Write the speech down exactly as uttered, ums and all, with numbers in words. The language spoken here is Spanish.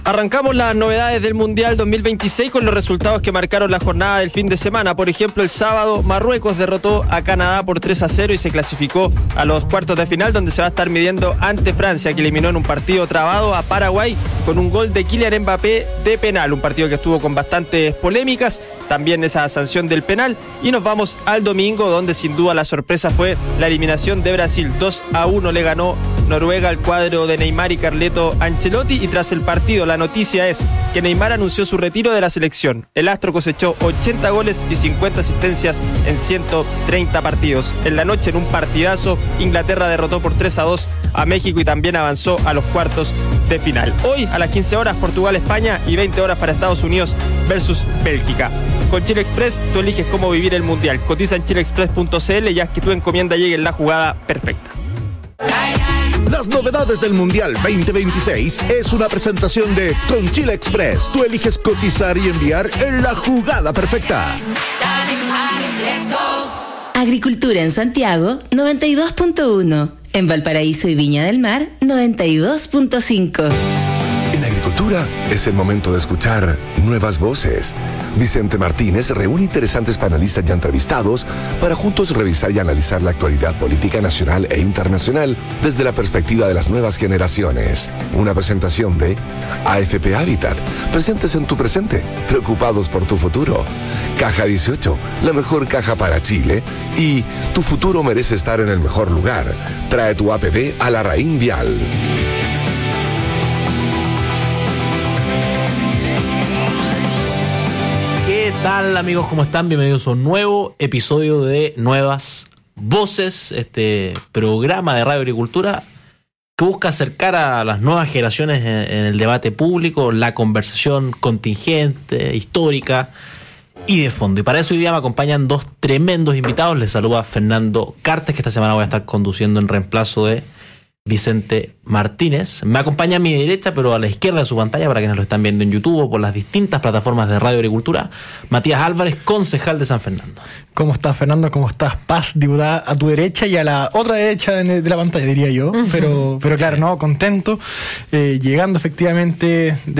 Arrancamos las novedades del Mundial dos mil veintiséis con los resultados que marcaron la jornada del fin de semana. Por ejemplo, el sábado Marruecos derrotó a Canadá por tres a cero y se clasificó a los cuartos de final, donde se va a estar midiendo ante Francia, que eliminó en un partido trabado a Paraguay con un gol de Kylian Mbappé de penal. Un partido que estuvo con bastantes polémicas, también esa sanción del penal. Y nos vamos al domingo, donde sin duda la sorpresa fue la eliminación de Brasil. dos a uno le ganó Noruega al cuadro de Neymar y Carleto Ancelotti, y tras el partido la noticia es que Neymar anunció su retiro de la selección. El astro cosechó ochenta goles y cincuenta asistencias en ciento treinta partidos. En la noche, en un partidazo, Inglaterra derrotó por tres a dos a México y también avanzó a los cuartos de final. Hoy a las quince horas Portugal-España y veinte horas para Estados Unidos versus Bélgica. Con Chile Express tú eliges cómo vivir el Mundial. Cotiza en chile express punto c l y haz que tu encomienda llegue en la jugada perfecta. Las novedades del Mundial veinte veintiséis es una presentación de Con Chile Express. Tú eliges cotizar y enviar en la jugada perfecta. Agricultura en Santiago, noventa y dos punto uno. En Valparaíso y Viña del Mar, noventa y dos punto cinco. En agricultura es el momento de escuchar nuevas voces. Vicente Martínez reúne interesantes panelistas y entrevistados para juntos revisar y analizar la actualidad política nacional e internacional desde la perspectiva de las nuevas generaciones. Una presentación de A F P Habitat, presentes en tu presente, preocupados por tu futuro. Caja dieciocho, la mejor caja para Chile. Y tu futuro merece estar en el mejor lugar. Trae tu A P B a la Raín Vial. ¿Qué tal, amigos? ¿Cómo están? Bienvenidos a un nuevo episodio de Nuevas Voces, este programa de Radio Agricultura que busca acercar a las nuevas generaciones en, en el debate público, la conversación contingente, histórica y de fondo. Y para eso hoy día me acompañan dos tremendos invitados. Les saluda Fernando Cartes, que esta semana voy a estar conduciendo en reemplazo de Vicente Martínez. Me acompaña a mi derecha, pero a la izquierda de su pantalla, para quienes lo están viendo en YouTube o por las distintas plataformas de Radio Agricultura, Matías Álvarez, concejal de San Fernando. ¿Cómo estás, Fernando? ¿Cómo estás? Paz, diputada, a tu derecha y a la otra derecha de la pantalla, diría yo. Pero, pero claro, sí. no, contento, eh, llegando efectivamente de